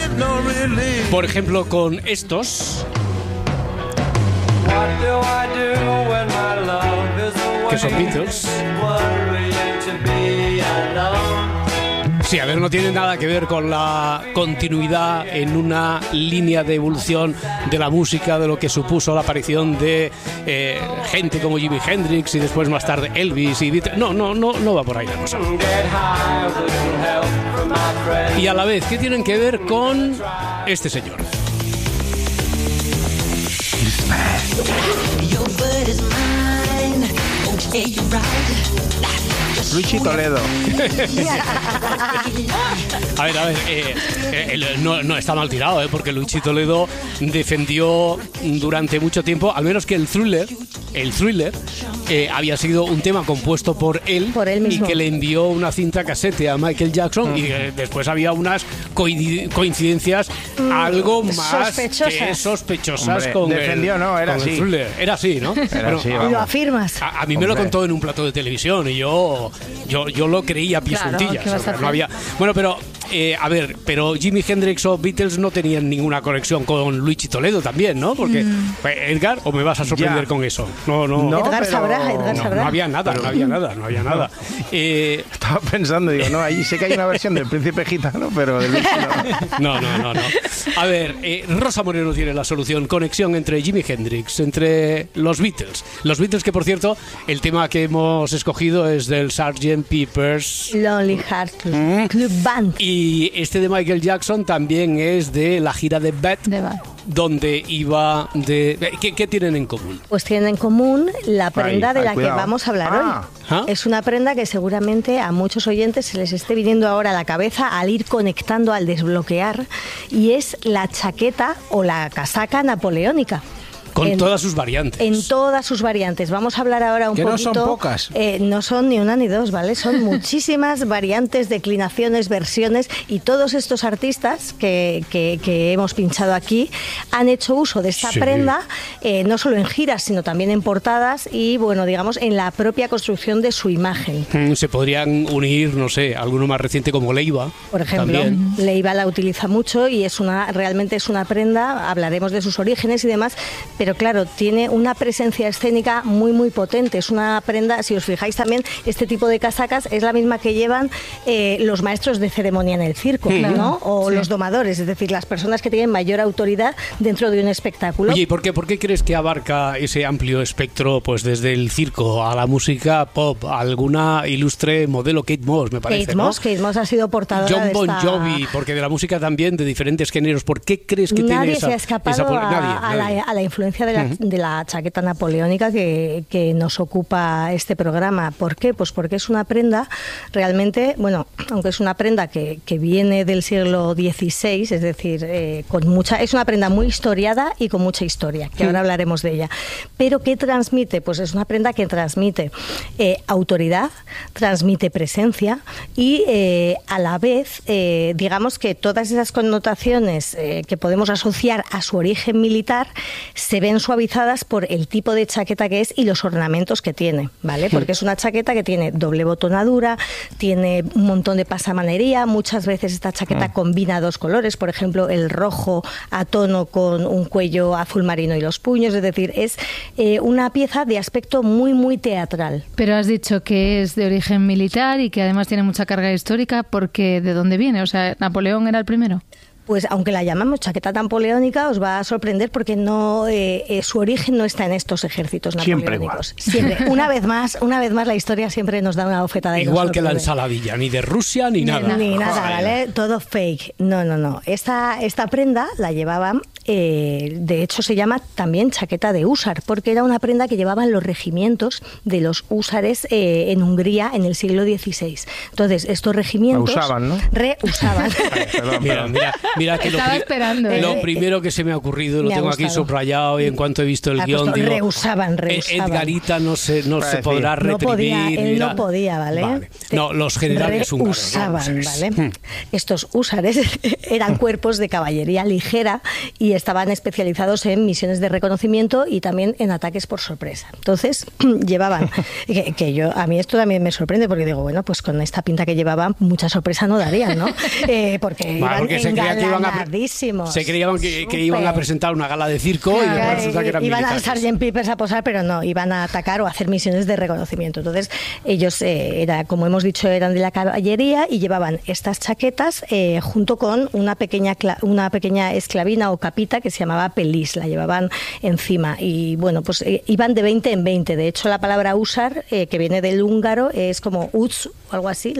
Por ejemplo, con estos, que son Beatles. Sí, a ver, no tiene nada que ver con la continuidad en una línea de evolución de la música, de lo que supuso la aparición de gente como Jimi Hendrix y después más tarde Elvis y Beatles. No va por ahí la cosa. Y a la vez, ¿qué tienen que ver con este señor? Luigi Toledo. A ver, no está mal tirado, porque Luigi Toledo defendió durante mucho tiempo, al menos que el Thriller había sido un tema compuesto por él mismo, y que le envió una cinta casete a Michael Jackson, y después había unas coincidencias algo más sospechosas. Hombre, con defendió, ¿no? Era así. el Thriller. Era así, ¿no? Era así, vamos. Lo afirmas. A mí me lo contó en un plato de televisión y yo lo creía a pies juntillas. ¿qué vas a hacer? No había... Bueno, pero pero Jimi Hendrix o Beatles no tenían ninguna conexión con Luigi Toledo también, ¿no? Porque Edgar, ¿o me vas a sorprender con eso? No, Edgar sabrá. No había nada. Estaba pensando, digo, no, ahí sé que hay una versión del Príncipe Gitano, pero de Luigi no. A ver, Rosa Moreno tiene la solución. Conexión entre Jimi Hendrix, entre los Beatles. Los Beatles, que por cierto, el tema que hemos escogido es del Sgt. Pepper's Lonely Hearts Club Band. Y este de Michael Jackson también es de la gira de Bad, donde iba de... ¿Qué tienen en común? Pues tienen en común la prenda de la que vamos a hablar hoy. Es una prenda que seguramente a muchos oyentes se les esté viniendo ahora a la cabeza al ir conectando, al desbloquear, y es la chaqueta o la casaca napoleónica. Con todas sus variantes. En todas sus variantes. Vamos a hablar ahora un poquito... Que no son pocas. No son ni una ni dos, ¿vale? Son muchísimas variantes, declinaciones, versiones, y todos estos artistas que hemos pinchado aquí han hecho uso de esta prenda, no solo en giras, sino también en portadas y, bueno, digamos, en la propia construcción de su imagen. Se podrían unir, no sé, alguno más reciente como Leiva. Por ejemplo, también. Leiva la utiliza mucho y realmente es una prenda, hablaremos de sus orígenes y demás, pero claro, tiene una presencia escénica muy, muy potente. Es una prenda, si os fijáis también, este tipo de casacas es la misma que llevan los maestros de ceremonia en el circo, ¿no? O los domadores, es decir, las personas que tienen mayor autoridad dentro de un espectáculo. Oye, ¿y por qué crees que abarca ese amplio espectro, pues desde el circo a la música pop, a alguna ilustre modelo? Kate Moss, me parece, Kate Moss ha sido portadora John de Bon esta... Jovi, porque de la música también, de diferentes géneros. ¿Por qué crees que tiene esa... Nadie se ha escapado a la influencia de la chaqueta napoleónica que nos ocupa este programa. ¿Por qué? Pues porque es una prenda realmente, bueno, aunque es una prenda que viene del siglo XVI, es decir, es una prenda muy historiada y con mucha historia, que ahora hablaremos de ella. Pero ¿qué transmite? Pues es una prenda que transmite autoridad, transmite presencia y a la vez, digamos que todas esas connotaciones que podemos asociar a su origen militar se ven suavizadas por el tipo de chaqueta que es y los ornamentos que tiene, ¿vale? Porque es una chaqueta que tiene doble botonadura, tiene un montón de pasamanería, muchas veces esta chaqueta combina dos colores, por ejemplo, el rojo a tono con un cuello azul marino y los puños, es decir, es una pieza de aspecto muy, muy teatral. Pero has dicho que es de origen militar y que además tiene mucha carga histórica, porque ¿de dónde viene? O sea, ¿Napoleón era el primero? Pues aunque la llamamos chaqueta napoleónica, os va a sorprender porque no su origen no está en estos ejércitos napoleónicos. Siempre. Una vez más la historia siempre nos da una bofetada. Igual que la ensaladilla, ni de Rusia ni nada. Ni nada, ¿vale? Todo fake. No. Esta prenda la llevaban, de hecho se llama también chaqueta de húsar, porque era una prenda que llevaban los regimientos de los húsares en Hungría en el siglo XVI. Entonces, estos regimientos... Reusaban, ¿no? Reusaban. Mira que lo primero que se me ha ocurrido, lo tengo aquí subrayado y en cuanto he visto el guión digo, rehusaban. Edgarita no se podrá reprimir. Él no podía, ¿vale? No, los generales húngaros. ¿vale? Estos húsares eran cuerpos de caballería ligera y estaban especializados en misiones de reconocimiento y también en ataques por sorpresa. Entonces, llevaban, a mí esto también me sorprende, porque digo, bueno, pues con esta pinta que llevaban, mucha sorpresa no darían, ¿no? Porque iban engalanadísimos. Se creían que iban a presentar una gala de circo y resulta que eran iban militares. al Sgt. Peppers a posar, pero no, iban a atacar o a hacer misiones de reconocimiento. Entonces, ellos, como hemos dicho, eran de la caballería y llevaban estas chaquetas junto con una pequeña esclavina o capita que se llamaba pelis, la llevaban encima. Y bueno, pues iban de 20 en 20. De hecho, la palabra húsar, que viene del húngaro, es como uts o algo así.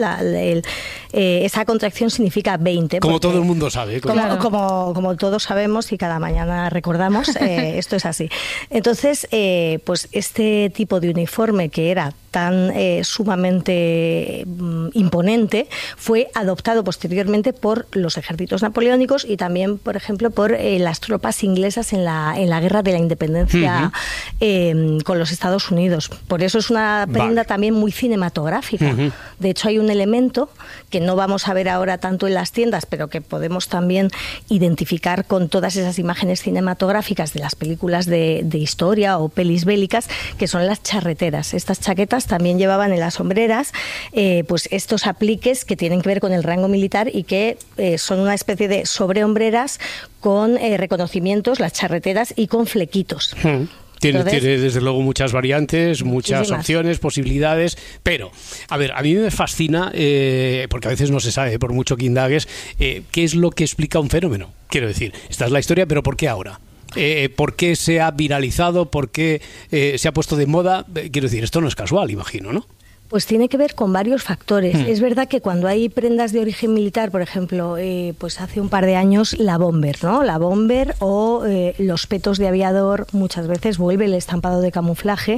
Esa contracción significa 20. Como todo el mundo sabe. Como todos sabemos y cada mañana recordamos, esto es así. Entonces, pues este tipo de uniforme que era tan sumamente imponente fue adoptado posteriormente por los ejércitos napoleónicos y también, por ejemplo, por las tropas inglesas en la Guerra de la Independencia con los Estados Unidos. Por eso es una prenda también muy cinematográfica. De hecho, hay un elemento que no vamos a ver ahora tanto en las tiendas, pero que podemos también identificar con todas esas imágenes cinematográficas de las películas de historia o pelis bélicas, que son las charreteras. Estas chaquetas también llevaban en las hombreras pues estos apliques que tienen que ver con el rango militar y que son una especie de sobrehombreras con reconocimientos, las charreteras, y con flequitos. Tiene desde luego muchas variantes, muchas opciones, posibilidades, pero, a ver, a mí me fascina, porque a veces no se sabe, por mucho que indagues, qué es lo que explica un fenómeno. Quiero decir, esta es la historia, pero ¿por qué ahora? ¿Por qué se ha viralizado? ¿Por qué se ha puesto de moda? Quiero decir, esto no es casual, imagino, ¿no? Pues tiene que ver con varios factores. Es verdad que cuando hay prendas de origen militar, por ejemplo, pues hace un par de años la bomber, ¿no? La bomber o los petos de aviador, muchas veces vuelve el estampado de camuflaje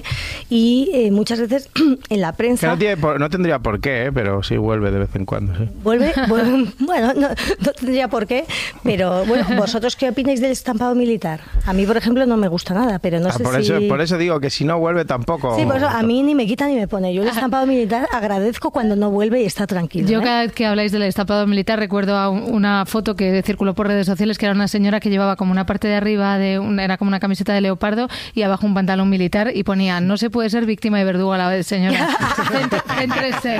y muchas veces en la prensa... Que no tendría por qué, pero sí vuelve de vez en cuando. ¿Sí? Vuelve, bueno, no tendría por qué, pero bueno, ¿vosotros qué opináis del estampado militar? A mí, por ejemplo, no me gusta nada, pero no sé por eso digo que si no vuelve tampoco... Sí, por eso a mí ni me quita ni me pone. Yo el estampado militar agradezco cuando no vuelve y está tranquilo. Yo cada vez que habláis del estampado militar recuerdo a una foto que circuló por redes sociales, que era una señora que llevaba como una parte de arriba era como una camiseta de leopardo y abajo un pantalón militar y ponía: no se puede ser víctima y verdugo a la vez, señora. Entrese.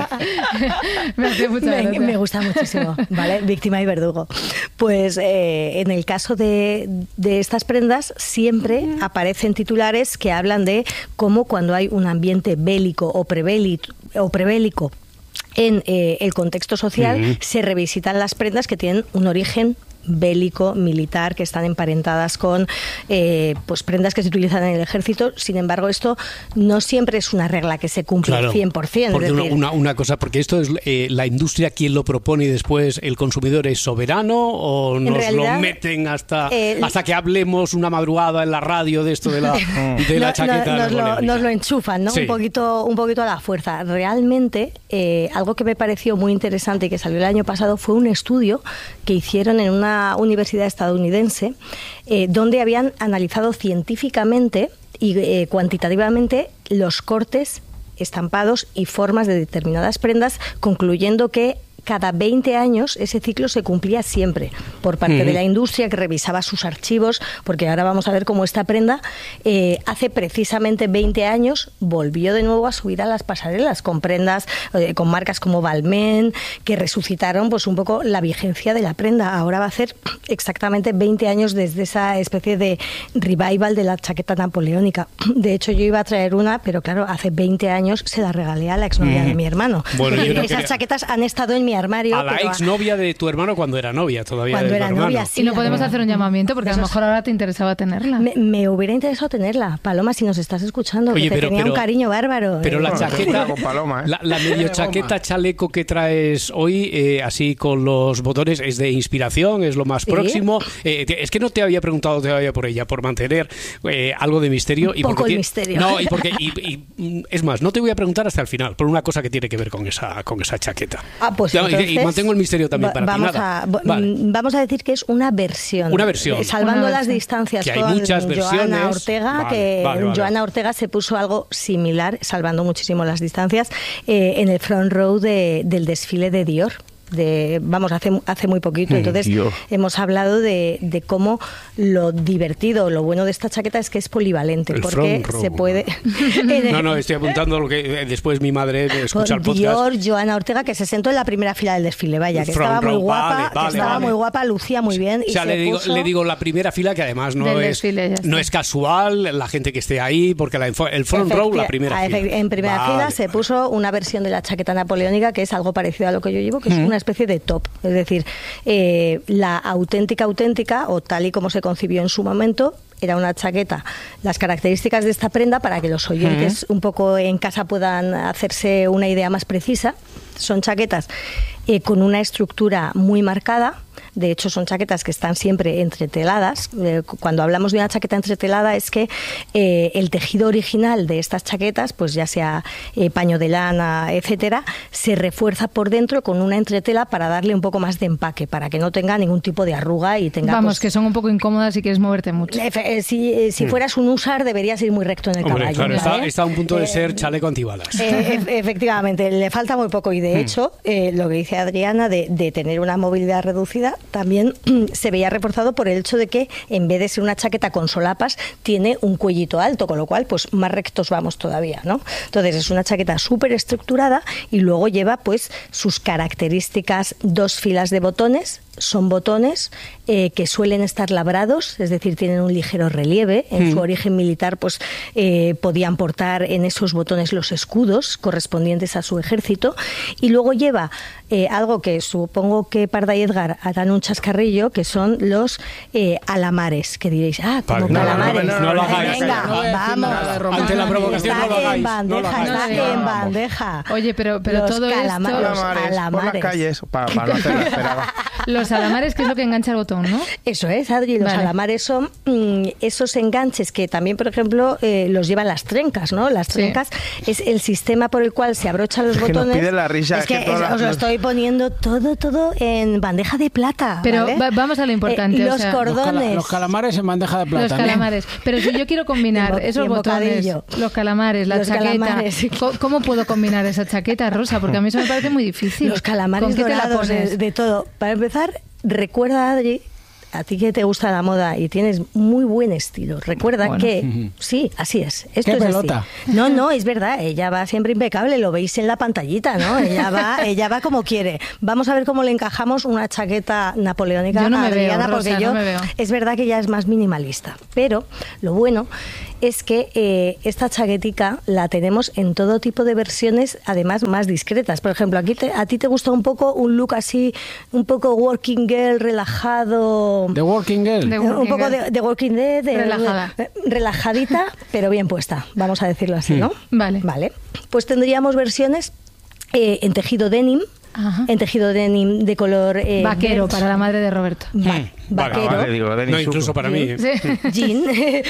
Me hace mucha gracia. Me gusta muchísimo, ¿vale? Víctima y verdugo. Pues en el caso de estas prendas siempre aparecen titulares que hablan de cómo cuando hay un ambiente bélico o prebélico en el contexto social, se revisitan las prendas que tienen un origen bélico, militar, que están emparentadas con pues prendas que se utilizan en el ejército. Sin embargo, esto no siempre es una regla que se cumple al 100%. Porque es decir, una cosa, porque esto es la industria quien lo propone y después el consumidor es soberano, o nos realidad, lo meten hasta que hablemos una madrugada en la radio de esto de la chaqueta. Nos lo enchufan, ¿no? Sí. Un poquito a la fuerza. Realmente, algo que me pareció muy interesante y que salió el año pasado fue un estudio que hicieron en una universidad estadounidense donde habían analizado científicamente y cuantitativamente los cortes, estampados y formas de determinadas prendas, concluyendo que cada 20 años ese ciclo se cumplía siempre por parte de la industria, que revisaba sus archivos, porque ahora vamos a ver cómo esta prenda hace precisamente 20 años volvió de nuevo a subir a las pasarelas con prendas, con marcas como Balmain, que resucitaron pues un poco la vigencia de la prenda. Ahora va a ser exactamente 20 años desde esa especie de revival de la chaqueta napoleónica. De hecho, yo iba a traer una, pero claro, hace 20 años se la regalé a la exnovia de mi hermano. Bueno, esas chaquetas han estado en mi armario. A la exnovia de tu hermano cuando era novia todavía. Cuando era novia, sí. Y no podemos hacer un llamamiento porque a lo mejor ahora te interesaba tenerla. Me hubiera interesado tenerla. Paloma, si nos estás escuchando, oye, que tenía un cariño bárbaro. Pero la chaqueta, con Paloma, la medio chaqueta chaleco que traes hoy, así con los botones, es de inspiración, es lo más próximo. Es que no te había preguntado todavía por ella, por mantener algo de misterio. Un poco de misterio. No, y es más, no te voy a preguntar hasta el final, por una cosa que tiene que ver con esa chaqueta. Pues no, entonces, y mantengo el misterio también para ti. Vamos a decir que es una versión. Una versión. Salvando las distancias que hay muchas versiones. Joana Ortega, Joana Ortega se puso algo similar, salvando muchísimo las distancias, en el front row del desfile de Dior. hace muy poquito. Entonces hemos hablado de cómo lo divertido, lo bueno de esta chaqueta es que es polivalente, porque se puede... No, estoy apuntando lo que después mi madre escucha el podcast. Dior, Joana Ortega, que se sentó en la primera fila del desfile, vaya, que estaba muy guapa, muy guapa, lucía muy bien. O sea, le digo la primera fila, que además no es casual la gente que esté ahí, porque el front row, la primera fila. En primera fila se puso una versión de la chaqueta napoleónica que es algo parecido a lo que yo llevo, que es una especie de top. Es decir, la auténtica, o tal y como se concibió en su momento, era una chaqueta. Las características de esta prenda, para que los oyentes un poco en casa puedan hacerse una idea más precisa, son chaquetas con una estructura muy marcada. De hecho, son chaquetas que están siempre entreteladas. Cuando hablamos de una chaqueta entretelada es que el tejido original de estas chaquetas, pues ya sea paño de lana, etcétera, se refuerza por dentro con una entretela para darle un poco más de empaque, para que no tenga ningún tipo de arruga y tenga... Vamos, que son un poco incómodas si quieres moverte mucho. Si fueras un húsar, deberías ir muy recto en el caballo. Claro, está a un punto de ser chaleco antibalas. Efectivamente, le falta muy poco y de hecho, lo que dice Adriana de tener una movilidad reducida, también se veía reforzado por el hecho de que en vez de ser una chaqueta con solapas, tiene un cuellito alto, con lo cual pues más rectos vamos todavía, ¿no? Entonces es una chaqueta súper estructurada y luego lleva pues sus características 2 filas de botones. Son botones que suelen estar labrados, es decir, tienen un ligero relieve. En su origen militar pues podían portar en esos botones los escudos correspondientes a su ejército, y luego lleva algo que supongo que Parda y Edgar harán un chascarrillo, que son los alamares, que diréis, como calamares. No lo hagáis. Venga, vamos. Ante la provocación no lo hagáis. Está en bandeja. Oye, pero todo esto... Alamares. Por las calles, para no hacer la esperada. Los alamares, que es lo que engancha el botón, ¿no? Eso es, Adri. Los alamares son esos enganches que también, por ejemplo, los llevan las trencas, ¿no? Las trencas es el sistema por el cual se abrochan los botones. Que nos pide la risa. Es que os lo estoy poniendo todo en bandeja de plata. Pero ¿vale? Vamos a lo importante. Los cordones. Los calamares en bandeja de plata. Los calamares. Pero si yo quiero combinar esos botones, los calamares, la chaqueta, calamares. ¿Cómo puedo combinar esa chaqueta, Rosa? Porque a mí eso me parece muy difícil. Los calamares dorados, de todo. Para empezar, recuerda, Adri, a ti que te gusta la moda y tienes muy buen estilo, recuerda que sí, así es. Esto ¿Qué es pelota? Así. No, es verdad, ella va siempre impecable, lo veis en la pantallita, ¿no? Ella va como quiere. Vamos a ver cómo le encajamos una chaqueta napoleónica yo no a Adriana, me veo, Rosa, porque yo no me veo. Es verdad que ella es más minimalista, pero lo bueno es que esta chaquetica la tenemos en todo tipo de versiones, además más discretas. Por ejemplo, a ti te gusta un poco un look así, un poco working girl, relajado. ¿De working girl? Un poco de working girl, relajada. Relajadita, pero bien puesta, vamos a decirlo así, ¿no? Vale. Pues tendríamos versiones en tejido denim. Ajá. En tejido denim de color vaquero, para la madre de Roberto. Vaquero. Vale, digo, no, incluso para mí. Jean.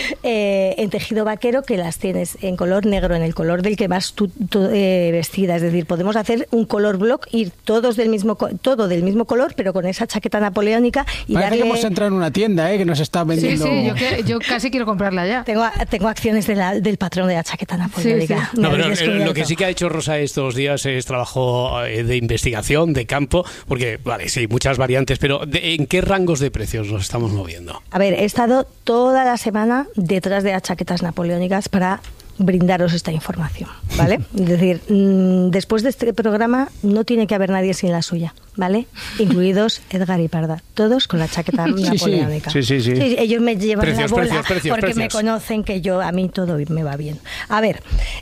En tejido vaquero, que las tienes en color negro, en el color del que vas tú vestida. Es decir, podemos hacer un color block, ir todo del mismo color, pero con esa chaqueta napoleónica y parece darle... que hemos entrado en una tienda, que nos está vendiendo... Sí, yo casi quiero comprarla ya. Tengo acciones del patrón de la chaqueta napoleónica. Sí. No, pero lo que sí que ha hecho Rosa estos días es trabajo de investigación, de campo, porque, vale, sí, muchas variantes, pero ¿en qué rangos de precios nos estamos moviendo? A ver, he estado toda la semana detrás de las chaquetas napoleónicas para brindaros esta información, ¿vale? Es decir, después de este programa no tiene que haber nadie sin la suya, ¿vale? Incluidos Edgar y Parda, todos con la chaqueta napoleónica. Sí. Ellos me llevan precios, la bola precios. Me conocen que a mí todo me va bien. A ver,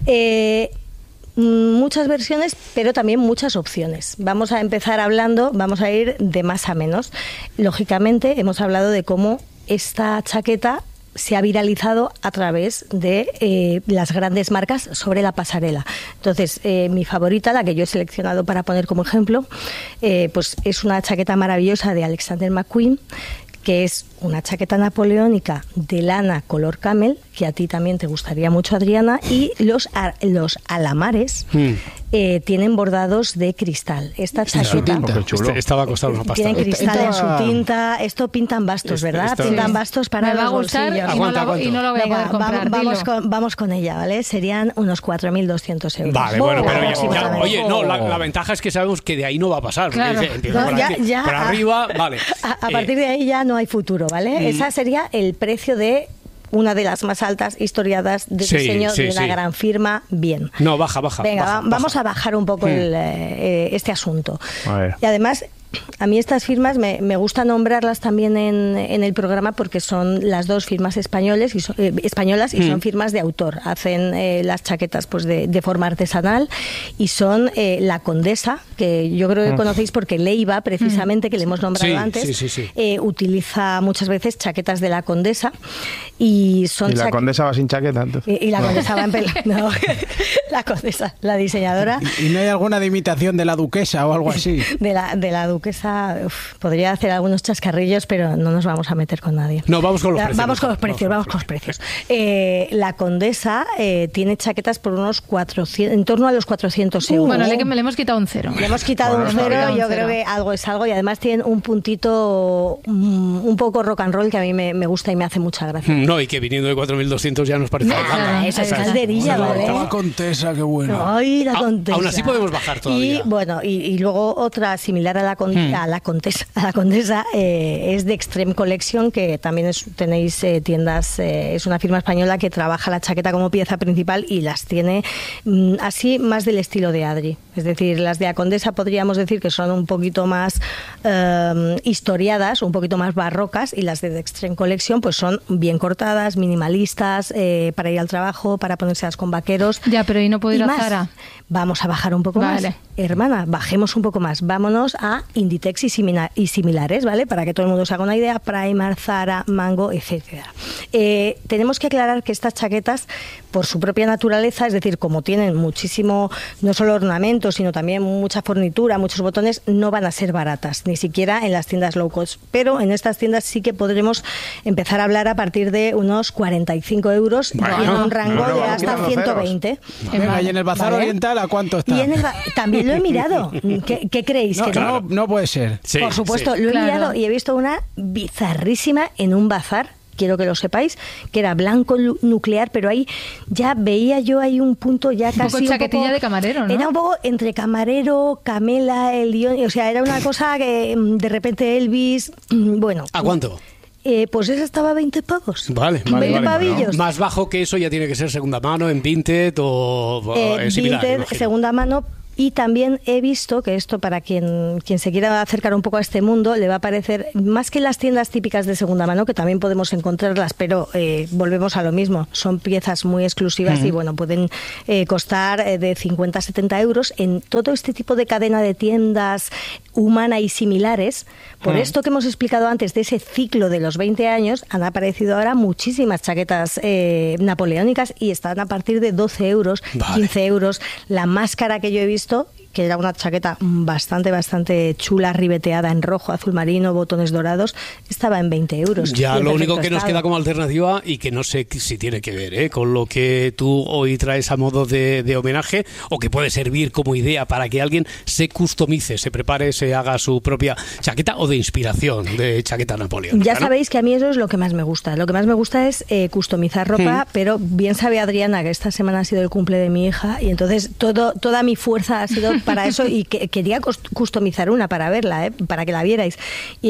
muchas versiones, pero también muchas opciones. Vamos a empezar vamos a ir de más a menos. Lógicamente, hemos hablado de cómo esta chaqueta se ha viralizado a través de las grandes marcas sobre la pasarela. Entonces, mi favorita, la que yo he seleccionado para poner como ejemplo, pues es una chaqueta maravillosa de Alexander McQueen, que es una chaqueta napoleónica de lana color camel, que a ti también te gustaría mucho, Adriana, y los alamares tienen bordados de cristal. Esta chaqueta estaba a costar una pasta. Tienen cristal en su tinta. Esto pintan bastos, ¿verdad? Pintan bastos para los bolsillos. Y no lo voy a poder comprar. Vamos con ella, ¿vale? Serían unos 4.200 euros. Vale, bueno, pero ya, oye, no, la ventaja es que sabemos que de ahí no va a pasar. Claro. Por arriba, vale. A partir de ahí ya no hay futuro, ¿vale? Esa sería el precio de una de las más altas historiadas de diseño de una gran firma. Bien. No, baja. Venga, vamos a bajar un poco este asunto. Y además, a mí estas firmas me gusta nombrarlas también en el programa porque son las dos firmas españolas y son firmas de autor. Hacen las chaquetas pues de forma artesanal y son La Condesa, que yo creo que conocéis porque Leiva, precisamente, que le hemos nombrado antes, utiliza muchas veces chaquetas de La Condesa y son... ¿Y La Condesa va sin chaqueta entonces? Y La Condesa va en pelo. No, La Condesa, la diseñadora. ¿Y no hay alguna de imitación de la Duquesa o algo así? De la Duquesa, podría hacer algunos chascarrillos, pero no nos vamos a meter con nadie. No, vamos con los precios. Vamos con los precios. La Condesa tiene chaquetas por unos 400, en torno a los 400 euros. Bueno, le hemos quitado un cero. Le hemos quitado un cero, yo creo que algo es algo, y además tienen un puntito un poco rock and roll que a mí me gusta y me hace mucha gracia. No, y que viniendo de 4.200 ya nos parece nada. Esa es calderilla, ¿vale? La Condesa, qué bueno. Ay, la Condesa. Aún así podemos bajar todavía. Y bueno, y luego otra similar a la Condesa es de Extreme Collection, que también tenéis tiendas, es una firma española que trabaja la chaqueta como pieza principal y las tiene así más del estilo de Adri. Es decir, las de la Condesa podríamos decir que son un poquito más historiadas, un poquito más barrocas, y las de The Extreme Collection pues son bien cortadas, minimalistas, para ir al trabajo, para ponérselas con vaqueros. Ya, pero ¿y no puedo ir a Zara? Vamos a bajar un poco más. Hermana, bajemos un poco más. Vámonos a Inditex y similares, ¿vale? Para que todo el mundo se haga una idea. Primark, Zara, Mango, etcétera. Tenemos que aclarar que estas chaquetas, por su propia naturaleza, es decir, como tienen muchísimo, no solo ornamentos, sino también mucha fornitura, muchos botones, no van a ser baratas, ni siquiera en las tiendas low cost. Pero en estas tiendas sí que podremos empezar a hablar a partir de unos 45 euros en un rango de hasta 120. Venga, y en el Bazar Oriental, ¿a cuánto está? También lo he mirado. ¿Qué creéis? No puede ser. Sí, por supuesto, lo he mirado y he visto una bizarrísima en un bazar, quiero que lo sepáis, que era blanco nuclear, pero ahí ya veía yo ahí un punto ya casi... Un poco chaquetilla de camarero, ¿no? Era un poco entre camarero, Camela, el Lion, o sea, era una cosa que de repente Elvis, bueno... ¿A cuánto? Pues esa estaba a 20 pavos. Vale. 20 pavillos. Más bajo que eso ya tiene que ser segunda mano, en Vinted o similar. Vinted, segunda mano. Y también he visto que esto, para quien se quiera acercar un poco a este mundo, le va a parecer, más que las tiendas típicas de segunda mano, que también podemos encontrarlas, pero volvemos a lo mismo, son piezas muy exclusivas y bueno, pueden costar de 50 a 70 euros en todo este tipo de cadena de tiendas Humana y similares. Por esto que hemos explicado antes de ese ciclo de los 20 años, han aparecido ahora muchísimas chaquetas napoleónicas y están a partir de 12 euros, 15 euros. La máscara que yo he visto, que era una chaqueta bastante chula, ribeteada en rojo, azul marino, botones dorados, estaba en 20 euros. Ya, lo único que nos queda como alternativa, y que no sé si tiene que ver con lo que tú hoy traes a modo de homenaje, o que puede servir como idea para que alguien se customice, se prepare, se haga su propia chaqueta, o de inspiración de chaqueta napoleónica. Ya sabéis que a mí eso es lo que más me gusta. Lo que más me gusta es customizar ropa, pero bien sabe Adriana que esta semana ha sido el cumple de mi hija, y entonces toda mi fuerza ha sido para eso, y quería customizar una para verla, para que la vierais.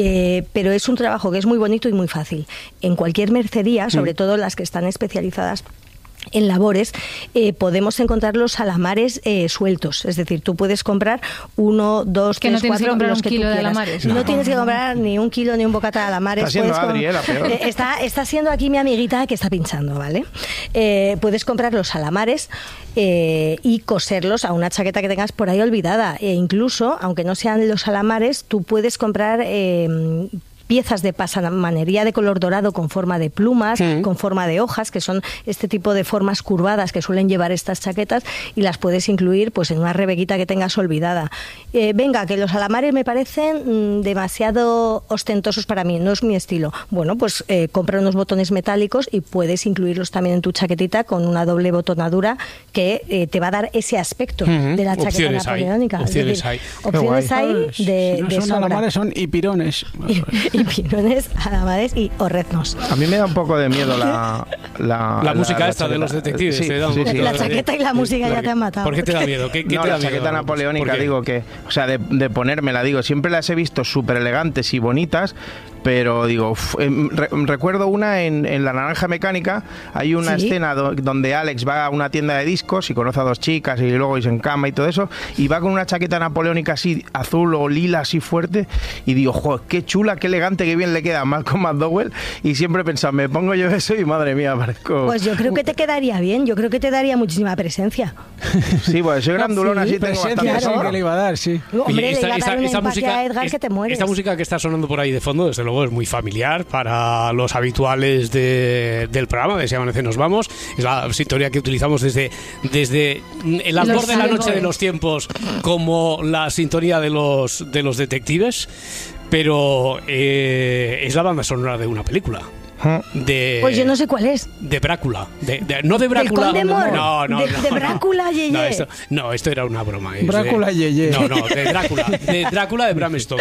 Pero es un trabajo que es muy bonito y muy fácil. En cualquier mercería, sobre todo las que están especializadas en labores, podemos encontrar los alamares sueltos. Es decir, tú puedes comprar 1, 2, 3, 4, los que tú quieras. No tienes que comprar ni un kilo ni un bocata de alamares. Está siendo Adri, la peor. Está siendo aquí mi amiguita que está pinchando, ¿vale? Puedes comprar los alamares y coserlos a una chaqueta que tengas por ahí olvidada. E incluso, aunque no sean los alamares, tú puedes comprar piezas de pasamanería de color dorado con forma de plumas, con forma de hojas, que son este tipo de formas curvadas que suelen llevar estas chaquetas, y las puedes incluir pues en una rebequita que tengas olvidada. Venga, que los alamares me parecen demasiado ostentosos para mí, no es mi estilo. Bueno, pues compra unos botones metálicos y puedes incluirlos también en tu chaquetita con una doble botonadura que te va a dar ese aspecto de la chaqueta napoleónica. Opciones hay. Opciones hay de no son sobra. alamares, son hipirones. Y pirones, alamares y orretnos. A mí me da un poco de miedo la música esta de los detectives. Sí, sí. La chaqueta y la música ya te han matado. ¿Por qué te da miedo? ¿Qué no, te da la chaqueta miedo? napoleónica, digo que, o sea, de ponérmela, digo, siempre las he visto súper elegantes y bonitas, pero digo, recuerdo una en La Naranja Mecánica, hay una escena donde Alex va a una tienda de discos y conoce a dos chicas y luego se encama y todo eso, y va con una chaqueta napoleónica así azul o lila así fuerte, y digo, joder, qué chula, qué elegante, qué bien le queda a Malcolm McDowell, y siempre he pensado, me pongo yo eso y madre mía, parezco... Pues yo creo que te quedaría bien, yo creo que te daría muchísima presencia. Sí, pues soy grandulón, así tengo presencia, bastante claro, que le iba a dar, sí. Hombre, le iba a dar un empaque a Edgar que te mueres. Esta música que está sonando por ahí de fondo, desde luego es muy familiar para los habituales del programa de Si Amanece Nos Vamos. Es la sintonía que utilizamos desde el albor de la noche de los tiempos, como la sintonía de los detectives, pero es la banda sonora de una película. Pues yo no sé cuál es. De Brácula. No de Brácula. No. De Brácula Yeye. Esto era una broma. Brácula Yeye. No, de Drácula. De Drácula de Bram Stoker.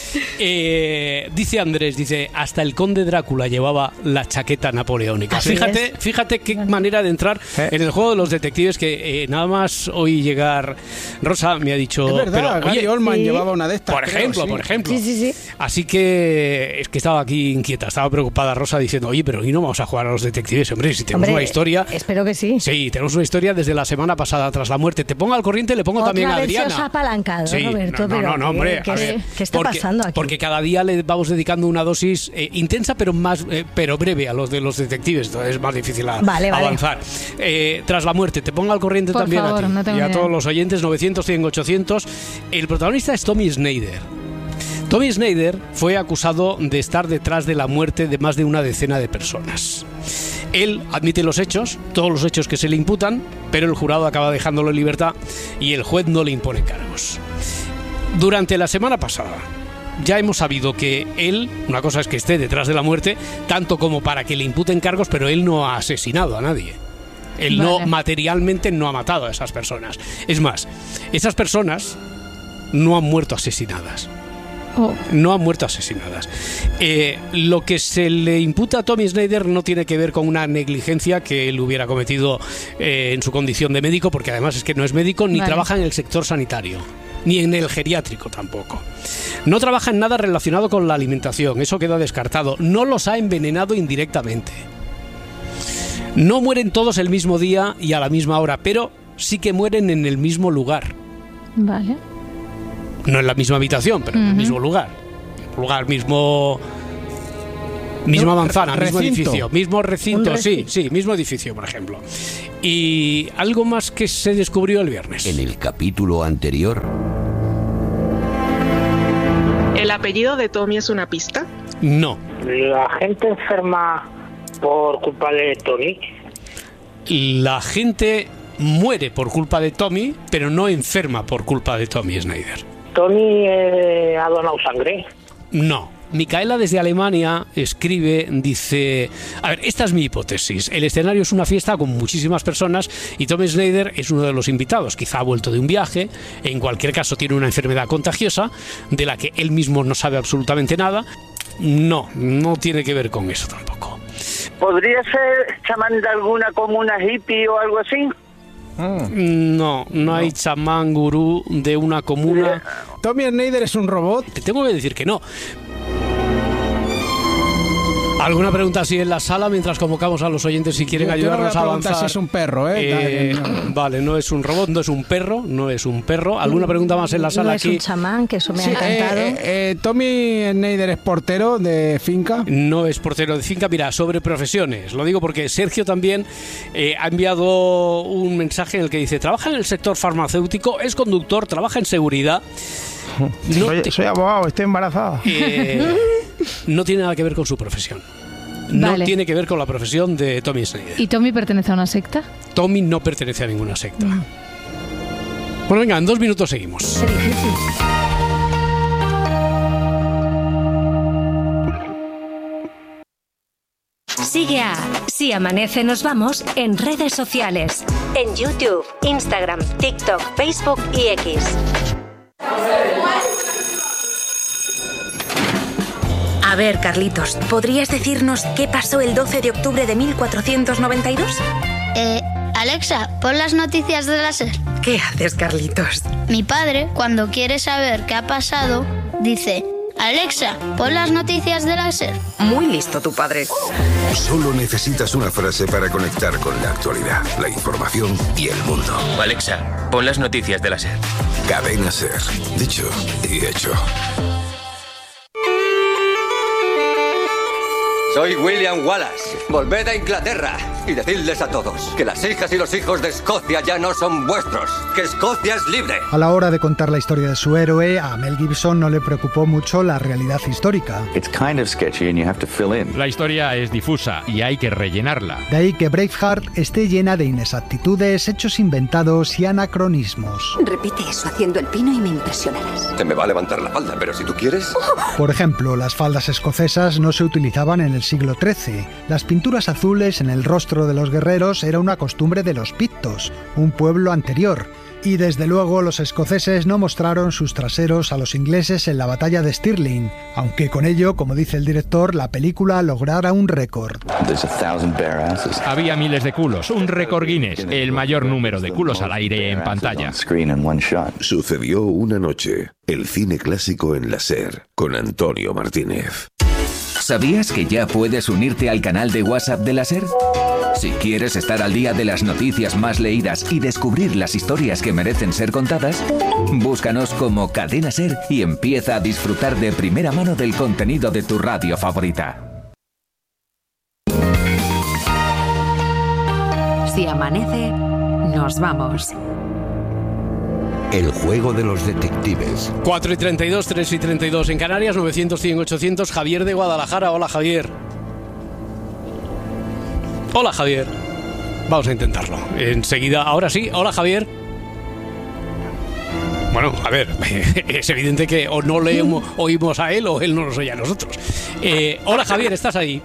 Dice Andrés, hasta el conde Drácula llevaba la chaqueta napoleónica. Fíjate qué manera de entrar en el juego de los detectives, que nada más oí llegar Rosa me ha dicho... Es verdad, Gary Oldman llevaba una de estas. Por ejemplo. Sí. Así que es que estaba aquí inquieta, estaba preocupada Rosa diciendo, oye, pero ¿y no vamos a jugar a los detectives? Hombre, si tenemos una historia... Espero que sí. Sí, tenemos una historia desde la semana pasada, tras la muerte. Te pongo al corriente, le pongo también a Adriana. Otra vez se os ha apalancado, sí, Roberto. No, hombre. ¿Qué está pasando aquí? Porque cada día le vamos dedicando una dosis intensa, pero breve a los de los detectives. Entonces es más difícil avanzar. Tras la muerte, te pongo al corriente por también favor, a ti no tengo y a idea. todos los oyentes, 900, 100, 800. El protagonista es Tommy Snyder. Tommy Snyder fue acusado de estar detrás de la muerte de más de una decena de personas. Él admite los hechos, todos los hechos que se le imputan, pero el jurado acaba dejándolo en libertad y el juez no le impone cargos. Durante la semana pasada ya hemos sabido que él, una cosa es que esté detrás de la muerte, tanto como para que le imputen cargos, pero él no ha asesinado a nadie. Él materialmente no ha matado a esas personas. Es más, esas personas no han muerto asesinadas. No han muerto asesinadas. Lo que se le imputa a Tommy Snyder no tiene que ver con una negligencia que él hubiera cometido en su condición de médico, porque además es que no es médico ni trabaja en el sector sanitario, ni en el geriátrico tampoco. No trabaja en nada relacionado con la alimentación, eso queda descartado. No los ha envenenado indirectamente. No mueren todos el mismo día y a la misma hora, pero sí que mueren en el mismo lugar. Vale. No en la misma habitación, pero en el mismo lugar. Misma manzana, mismo edificio, mismo recinto, sí, mismo edificio, por ejemplo. Y algo más que se descubrió el viernes. En el capítulo anterior... ¿El apellido de Tommy es una pista? No. ¿La gente enferma por culpa de Tommy? La gente muere por culpa de Tommy, pero no enferma por culpa de Tommy Snyder. ¿Tommy ha donado sangre? No. Micaela desde Alemania escribe, dice... A ver, esta es mi hipótesis. El escenario es una fiesta con muchísimas personas y Tommy Snyder es uno de los invitados. Quizá ha vuelto de un viaje, en cualquier caso tiene una enfermedad contagiosa de la que él mismo no sabe absolutamente nada. No tiene que ver con eso tampoco. ¿Podría ser chamán de alguna comuna hippie o algo así? No hay chamán gurú de una comuna. ¿Tommy Snyder es un robot? Te tengo que decir que no. ¿Alguna pregunta así en la sala mientras convocamos a los oyentes si quieren ayudarnos a avanzar? Si es un perro, Vale, no es un robot, no es un perro. ¿Alguna pregunta más en la sala aquí? No es un chamán, que eso me ha encantado. ¿Tommy Snyder es portero de finca? No es portero de finca. Mira, sobre profesiones, lo digo porque Sergio también ha enviado un mensaje en el que dice: trabaja en el sector farmacéutico, es conductor, trabaja en seguridad. Soy abogado, estoy embarazada. no tiene nada que ver con su profesión. No tiene que ver con la profesión de Tommy Snyder. ¿Y Tommy pertenece a una secta? Tommy no pertenece a ninguna secta. Bueno, venga, en 2 minutos seguimos. Qué difícil. Sigue a Si Amanece Nos Vamos en redes sociales. En YouTube, Instagram, TikTok, Facebook y X. A ver, Carlitos, ¿podrías decirnos qué pasó el 12 de octubre de 1492? Alexa, pon las noticias de la SER. ¿Qué haces, Carlitos? Mi padre, cuando quiere saber qué ha pasado, dice: Alexa, pon las noticias de la SER. Muy listo tu padre. Solo necesitas una frase para conectar con la actualidad, la información y el mundo. Alexa, pon las noticias de la SER. Cadena SER. Dicho y hecho. Soy William Wallace. Volved a Inglaterra y decidles a todos que las hijas y los hijos de Escocia ya no son vuestros, que Escocia es libre. A la hora de contar la historia de su héroe, a Mel Gibson no le preocupó mucho la realidad histórica. La historia es difusa y hay que rellenarla. De ahí que Braveheart esté llena de inexactitudes, hechos inventados y anacronismos. Repite eso haciendo el pino y me impresionarás. Te me va a levantar la falda, pero si tú quieres... Por ejemplo, las faldas escocesas no se utilizaban en el siglo XIII. Las pinturas azules en el rostro de los guerreros era una costumbre de los pictos, un pueblo anterior. Y desde luego los escoceses no mostraron sus traseros a los ingleses en la batalla de Stirling, aunque con ello, como dice el director, la película lograra un récord. Había miles de culos, un récord Guinness, el mayor número de culos al aire en pantalla. Sucedió una noche, el cine clásico en la SER, con Antonio Martínez. ¿Sabías que ya puedes unirte al canal de WhatsApp de la SER? Si quieres estar al día de las noticias más leídas y descubrir las historias que merecen ser contadas, búscanos como Cadena SER y empieza a disfrutar de primera mano del contenido de tu radio favorita. Si amanece, nos vamos. El juego de los detectives. 4:32, 3:32 en Canarias, 900, 100, 800. Javier de Guadalajara. Hola, Javier. Hola, Javier. Vamos a intentarlo. Enseguida, ahora sí. Hola, Javier. Bueno, a ver, es evidente que o no le oímos a él o él no nos oye a nosotros. Hola, Javier, ¿estás ahí?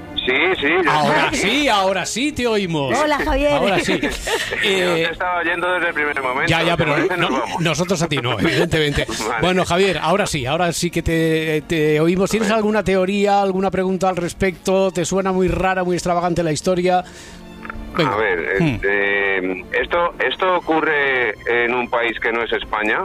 Sí. Ahora sí te oímos. Hola, Javier. Ahora sí. Yo te estaba oyendo desde el primer momento. Ya, pero nosotros a ti no, evidentemente. Vale. Bueno, Javier, ahora sí que te oímos. ¿Tienes alguna teoría, alguna pregunta al respecto? ¿Te suena muy rara, muy extravagante la historia? Venga. A ver, ¿esto ocurre en un país que no es España?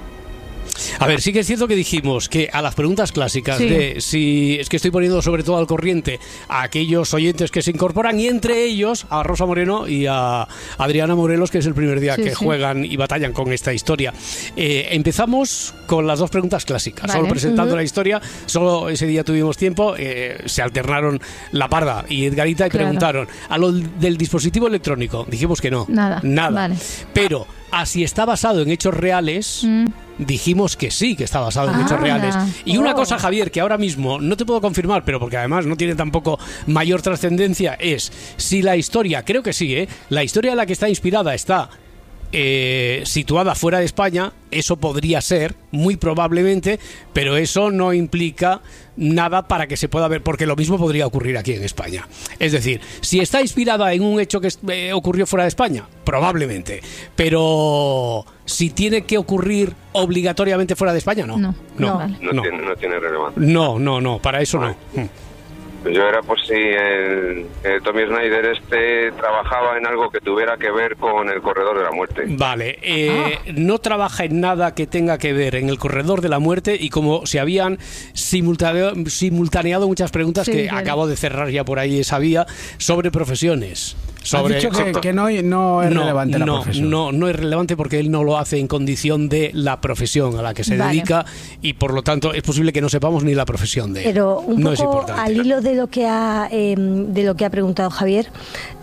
A ver, sí que es cierto que dijimos que a las preguntas clásicas de si es que estoy poniendo sobre todo al corriente a aquellos oyentes que se incorporan, y entre ellos a Rosa Moreno y a Adriana Morelos, que es el primer día que juegan y batallan con esta historia. Empezamos con las dos preguntas clásicas, solo presentando la historia. Solo ese día tuvimos tiempo, se alternaron La Parda y Edgarita y preguntaron a lo del dispositivo electrónico. Dijimos que no, nada. Vale. Pero a si está basado en hechos reales, dijimos que sí, que está basado en hechos reales. Y una cosa, Javier, que ahora mismo no te puedo confirmar, pero porque además no tiene tampoco mayor trascendencia, es si la historia, creo que sí, la historia en la que está inspirada está situada fuera de España. Eso podría ser, muy probablemente, pero eso no implica nada para que se pueda ver, porque lo mismo podría ocurrir aquí en España. Es decir, si está inspirada en un hecho que ocurrió fuera de España, probablemente, pero si tiene que ocurrir obligatoriamente fuera de España, no tiene relevancia. No, para eso no. Yo era por si el Tommy Snyder trabajaba en algo que tuviera que ver con el Corredor de la Muerte. Vale, no trabaja en nada que tenga que ver en el Corredor de la Muerte, y como se habían simultaneado muchas preguntas que acabo de cerrar ya por ahí esa vía sobre profesiones. Has dicho que no es relevante la profesión. No es relevante porque él no lo hace en condición de la profesión a la que se dedica, y por lo tanto es posible que no sepamos ni la profesión de él. Pero un poco al hilo de lo que ha preguntado Javier,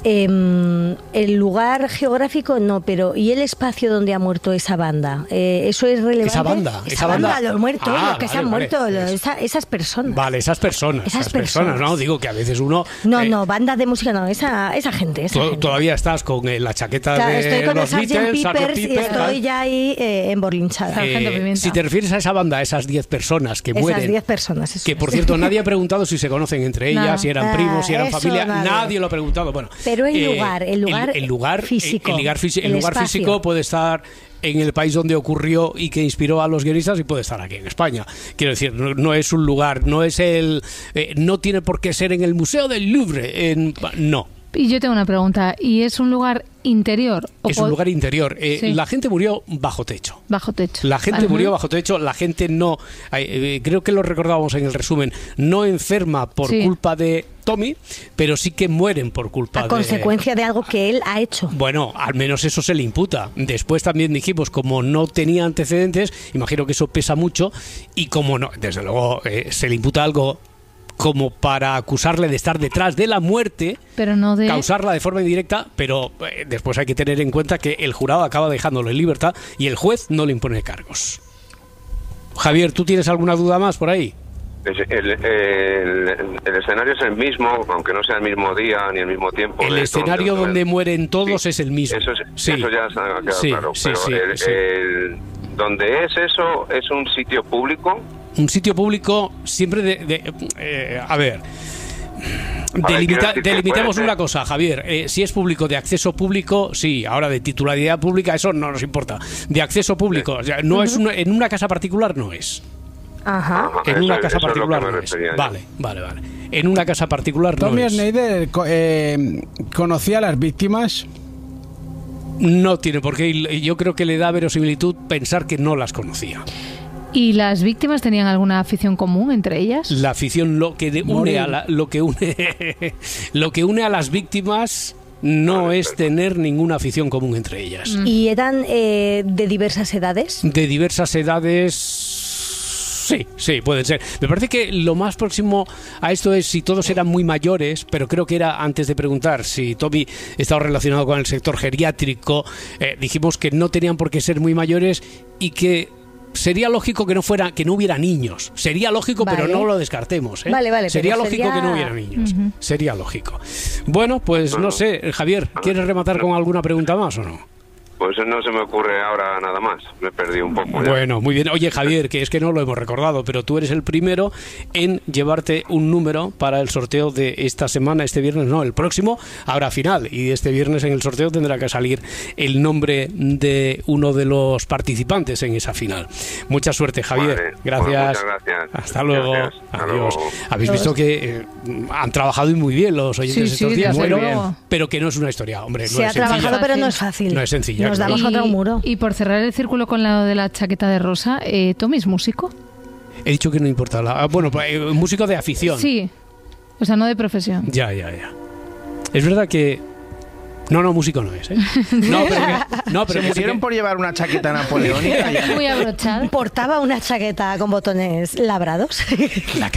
El lugar geográfico no, pero ¿y el espacio donde ha muerto esa banda? ¿Eso es relevante? Esa banda, los muertos, los que se han muerto, esas personas. Vale, esas personas, ¿no? Digo que a veces uno... No, bandas de música no, esa gente. Todavía estás con la chaqueta de estoy con los Beatles, Sgt. Peppers y estoy ya ahí emborlinchada. Si te refieres a esa banda, a esas 10 personas que mueren... Esas 10 personas, eso que por cierto, nadie ha preguntado si se conocen entre ellas, si eran primos, si eran familia, nadie lo ha preguntado. Bueno, pero el lugar físico. El lugar físico puede estar en el país donde ocurrió y que inspiró a los guionistas y puede estar aquí en España. Quiero decir, no es un lugar, no es no tiene por qué ser en el Museo del Louvre, no. Y yo tengo una pregunta, ¿y es un lugar interior? Es un lugar interior. Sí. La gente murió bajo techo. Bajo techo. La gente murió bajo techo, la gente no... creo que lo recordábamos en el resumen, no enferma por culpa de Tommy, pero sí que mueren por culpa a consecuencia de algo que él ha hecho. Bueno, al menos eso se le imputa. Después también dijimos, como no tenía antecedentes, imagino que eso pesa mucho, y como no, desde luego se le imputa algo como para acusarle de estar detrás de la muerte, pero no de causarla de forma indirecta, pero después hay que tener en cuenta que el jurado acaba dejándolo en libertad y el juez no le impone cargos. Javier, ¿tú tienes alguna duda más por ahí? El escenario es el mismo, aunque no sea el mismo día ni el mismo tiempo. El escenario donde mueren todos es el mismo. Eso ya ha quedado claro. Pero donde es eso, ¿es un sitio público? Un sitio público siempre a ver, delimitemos una cosa, Javier. Si es público, de acceso público, sí. Ahora, de titularidad pública, eso no nos importa. De acceso público, o sea, no es en una casa particular no es. Ajá. En una casa particular no es. Vale. En una casa particular no es. Tommy Schneider conocía a las víctimas. No tiene por qué. Yo creo que le da verosimilitud pensar que no las conocía. ¿Y las víctimas tenían alguna afición común entre ellas? La afición, lo que une a las víctimas no es tener ninguna afición común entre ellas. ¿Y eran de diversas edades? De diversas edades. Sí, pueden ser. Me parece que lo más próximo a esto es si todos eran muy mayores, pero creo que era antes de preguntar si Tommy estaba relacionado con el sector geriátrico. Dijimos que no tenían por qué ser muy mayores y que sería lógico que no hubiera niños. Sería lógico, pero no lo descartemos. Vale. Sería lógico que no hubiera niños. Sería lógico. Bueno, pues no sé, Javier, ¿quieres rematar con alguna pregunta más o no? Pues no se me ocurre ahora nada más. Me perdí un poco ya. Bueno, muy bien. Oye, Javier, que es que no lo hemos recordado, pero tú eres el primero en llevarte un número para el sorteo de esta semana, este viernes, no, el próximo, habrá final. Y este viernes en el sorteo tendrá que salir el nombre de uno de los participantes en esa final. Mucha suerte, Javier. Vale, gracias. Pues muchas gracias. Hasta luego. Gracias. Adiós. Habéis visto que han trabajado muy bien los oyentes estos días, pero que no es una historia, hombre. Se ha trabajado, pero no es fácil. No es sencilla. Nos damos otro muro. Y por cerrar el círculo con lo de la chaqueta de rosa, ¿Tommy es músico? He dicho que no importa. Bueno, músico de afición. Sí, o sea, no de profesión. Ya. Es verdad que... No, músico no es, ¿eh? No, pero se murieron por llevar una chaqueta napoleónica. Muy abrochada. Portaba una chaqueta con botones labrados.